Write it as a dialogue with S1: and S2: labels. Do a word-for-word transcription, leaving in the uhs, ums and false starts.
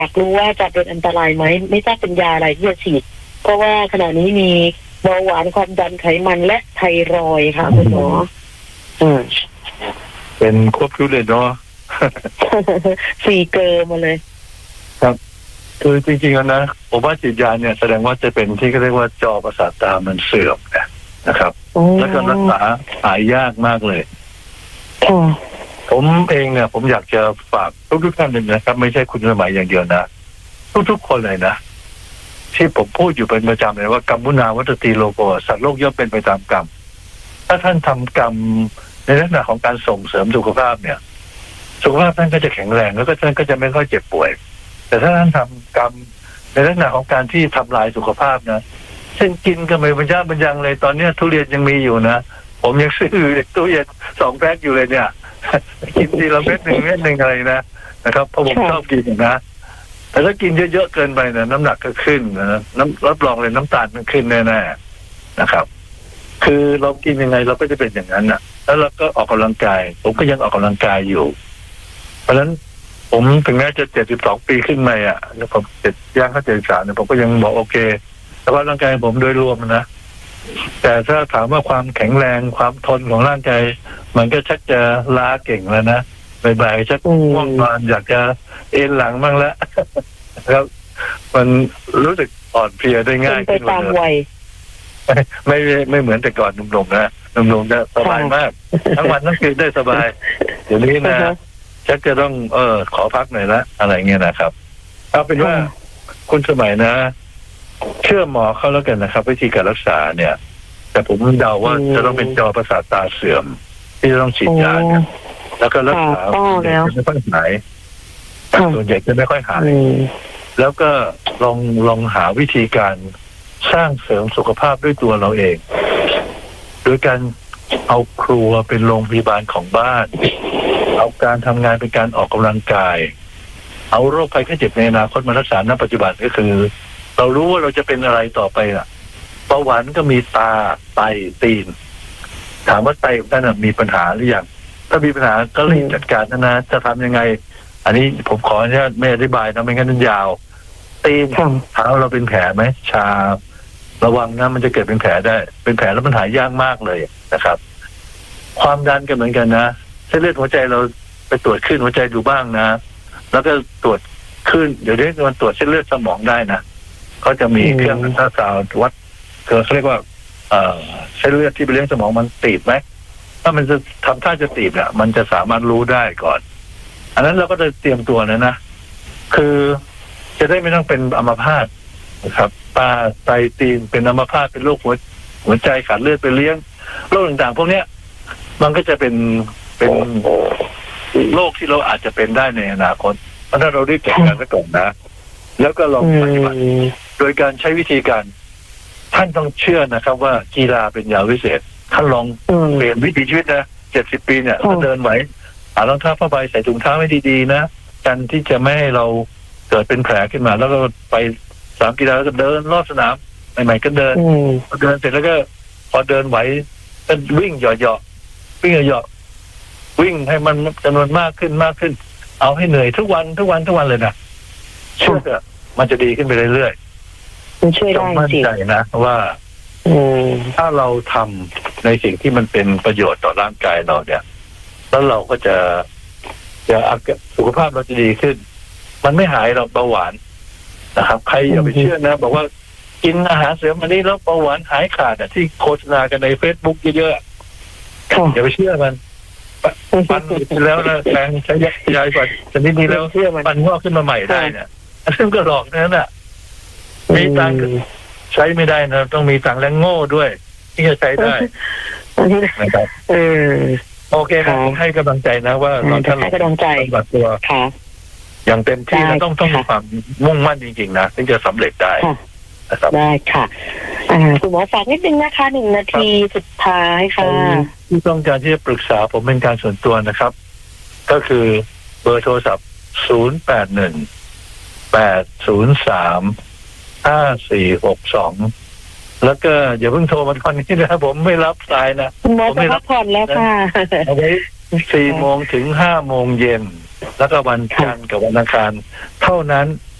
S1: ากรู้ว่าจะเป็นอันตรายไหมไม่ทราบเป็นยาอะไรที่จะฉีดเพราะว่าขณะนี้มีเบาหวานความดันไขมันและไทรอยด์ค่ะคุณหมออืม
S2: เป็นควบคู่เลยเนาะ
S1: สี่เกลอมาเลย
S2: ครับคือจริงๆแล้วนะผมว่าฉีดยาเนี่ยแสดงว่าจะเป็นที่เขาเรียกว่าจอประสาทตามันเสื่อมนะครับแล้วก็รักษาหายยากมากเลยผมเองเนี่ยผมอยากจะฝากทุกๆท่านเลยนะครับไม่ใช่คุณสมัยอย่างเดียวนะทุกๆคนเลยนะที่ผมพูดอยู่เป็นประจำเลยว่ากรรมมุนาวัตติโลโกสัตว์โลกย่อมเป็นไปตามกรรมถ้าท่านทำกรรมในลักษณะของการส่งเสริมสุขภาพเนี่ยสุขภาพท่านก็จะแข็งแรงแล้วก็ท่านก็จะไม่ค่อยเจ็บป่วยแต่ถ้าท่านทำกรรมในลักษณะของการที่ทำลายสุขภาพนะเช่นกินก็ไม่บรรยะบรรยังเลยตอนนี้ทุเรียนยังมีอยู่นะผมยังซื้อตู้เย็นสองแพ็คอยู่เลยเนี่ยกินทีละเม็ดหนึ่งเม็ดหนึ่งอะไรนะนะครับเพราะผมชอบกินนะแต่ถ้ากินเยอะๆเกินไปเนี่ยน้ำหนักก็ขึ้นนะน้ำรับรองเลยน้ำตาลมันขึ้นแน่ๆนะครับคือเรากินยังไงเราก็จะเป็นอย่างนั้นนะแล้วเราก็ออกกำลังกายผมก็ยังออกกำลังกายอยู่เพราะฉะนั้นผมถึงแม้จะเจ็ดสิบสองปีขึ้นมาอ่ะแล้วผมเจ็ดย่างเข้าเจ็ดสิบสามเนี่ยผมก็ยังบอกโอเคแต่ว่าร่างกายผมโดยรวมนะแต่ถ้าถามว่าความแข็งแรงความทนของร่างกายมันก็ชักจะล้าเก่งแล้วนะบ่ายๆชักง่วงนอนอยากจะเอนหลังบ้างแล้วครับมันรู้สึกอ่อนเพลียได้ง่ายขึ้นไปตามวัยไม่ไม่เหมือนแต่ก่อนหนุ่มๆนะหนุ่มๆจะสบายมากทั้งวันทั้งคืนได้สบายเดี๋ยวนี้นะชักจะต้องเออขอพักหน่อยละอะไรเงี้ยนะครับเอาเป็นว่าคุณสมัยนะเชื่อหมอเขาแล้วกันนะครับวิธีการรักษาเนี่ยแต่ผมเดาว่าจะต้องเป็นจอประสาทตาเสื่อมที่จะต้องฉีดยาเนี่ยแล้วก็รักษาจะไม่ค่อยหายส่วนใหญ่จะไม่ค่อยหายแล้วก็ลองลองหาวิธีการสร้างเสริมสุขภาพด้วยตัวเราเองโดยการเอาครัวเป็นโรงพยาบาลของบ้านเอาการทำงานเป็นการออกกำลังกายเอาโรคภัยไข้เจ็บในอนาคตมารักษาณปัจจุบันก็คือเรารู้ว่าเราจะเป็นอะไรต่อไปล่ะเบาหวานก็มีตาไตตีนถามว่าไตของท่านมีปัญหาหรือยังถ้ามีปัญหาก็รีบจัดการนะนะจะทำยังไงอันนี้ผมขออนุญาตไม่อธิบายนะไม่งั้นมันยาวตีนเท้าเราเป็นแผลไหมชาระวังนะมันจะเกิดเป็นแผลได้เป็นแผลแล้วมันหายยากมากเลยนะครับความดันก็เหมือนกันนะเส้นเลือดหัวใจเราไปตรวจขึ้นหัวใจดูบ้างนะแล้วก็ตรวจขึ้นเดี๋ยวนี้มันตรวจเส้นเลือดสมองได้นะเขาจะมีเครื่องอัลตราซาวด์วัดเขาเรียกว่าเอ่อเส้นเลือดที่ไปเลี้ยงสมองมันตีบไหมถ้ามันจะทำท่าจะตีบเนี่ยมันจะสามารถรู้ได้ก่อนอันนั้นเราก็จะเตรียมตัวนะนะคือจะได้ไม่ต้องเป็นอัมพาตนะครับตาไตตีนเป็นอัมพาตเป็นโรคหัวหัวใจขาดเลือดไปเลี้ยงโรคต่างๆพวกเนี้ยมันก็จะเป็นเป็นโรคที่เราอาจจะเป็นได้ในอนาคตเพราะถ้าเราได้เก็บกันซะก่อนนะแล้วก็ลองปฏิบัติโดยการใช้วิธีการท่านต้องเชื่อนะครับว่ากีฬาเป็นยาวิเศษท่านลองเปลี่ยนวิถีชีวิตนะเจ็ดสิบปีเนี่ยถ้าเดินไหวหารองเท้าผ้าใบใส่ถุงเท้าให้ดีๆนะกันที่จะไม่ให้เราเกิดเป็นแผลขึ้นมาแล้วก็ไปสนามกีฬาแล้วก็เดินรอบสนามใหม่ๆก็เดินพอเดินเสร็จแล้วก็พอเดินไหวก็วิ่งเหยาะๆวิ่งเหยาะๆวิ่งให้มันจำนวนมากขึ้นมากขึ้นเอาให้เหนื่อยทุกวันทุกวันทุกวันเลยนะเชื่อเถอะมันจะดีขึ้นไปเรื่อยๆ
S1: มันช่วยได้จริงมั่น
S2: ใจนะว่าถ้าเราทำในสิ่งที่มันเป็นประโยชน์ต่อร่างกายเราเนี่ยแล้วเราก็จะจะสุขภาพเราจะดีขึ้นมันไม่หายเราเบาหวานนะครับใครอย่าไปเชื่อนะบอกว่ากินอาหารเสริมอันนี้แล้วเบาหวานหายขาดอ่ะที่โฆษณากันใน Facebook เยอะๆอย่าไปเชื่อมันปันแล้วนะแปลงใช้ยาปันชนิดนี้แล้วปันงอกขึ้นมาใหม่ได้เนี่ยอันนั้นก็หลอกนั่นน่ะมีตังค์ใช้ไม่ได้นะต้องมีตังค์และโง่ด้วยที่จะใช้ได้นะครับเออโอเคครับให้กำลังใจนะว่าเราถ้าเราปฏิบัติตัวอย่างเต็มที่เราต้องต้องมีความมุ่งมั่นจริงๆนะถึงจะสำเร็จได้
S1: ได้ค่ะคุณหมอฝากนิดนึงนะคะหนึ่งนาทีสุดท้ายค่ะ
S2: ที่ต้องการที่จะปรึกษาผมเป็นการส่วนตัวนะครับก็คือเบอร์โทรศัพท์ศูนย์ แปด หนึ่ง แปด ศูนย์ สาม ห้า สี่ หก สองแล้วก็อย่าเพิ่งโทรมาตอนนี้นะผมไม่รับสายนะ
S1: คุณหมอจะพักผ่อนแล้วค่ะ
S2: เอาไว้สี่โมงถึงห้าโมงเย็นแล้วก็วันจันทร์กับวันอังคารเท่านั้น